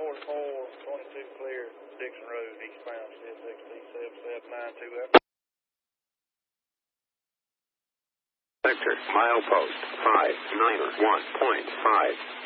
4-4, 22 clear, Dixon Road, eastbound, CSXD 7792 Sector, milepost 591.5.